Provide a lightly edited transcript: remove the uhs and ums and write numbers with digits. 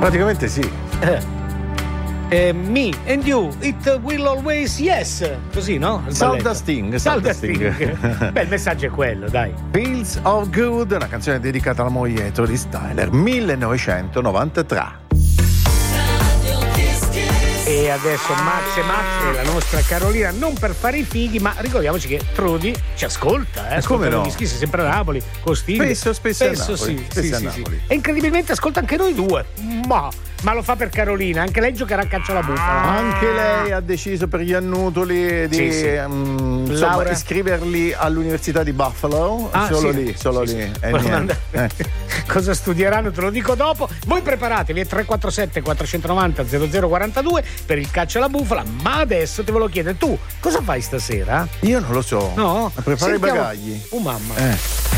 Praticamente sì. Me and you, it will always yes. Così, no? Salda Sting. Beh, il messaggio è quello, dai. Feels of Good, una canzone dedicata alla moglie di Styler, 1993. E adesso Max e la nostra Carolina, non per fare i fighi, ma ricordiamoci che Trudy ci ascolta, come no? Sei sempre a Napoli, con Stig. Spesso a Napoli. Sì. E incredibilmente ascolta anche noi due. Ma lo fa per Carolina, anche lei giocherà a calcio alla bufala. Anche lei ha deciso per gli annutoli di iscriverli all'università di Buffalo. Solo lì. Cosa studieranno te lo dico dopo. Voi preparatevi, è 347 490 0042 per il calcio alla bufala. Ma adesso te ve lo chiedo, tu cosa fai stasera? Io non lo so. No? Preparo i bagagli. Mamma.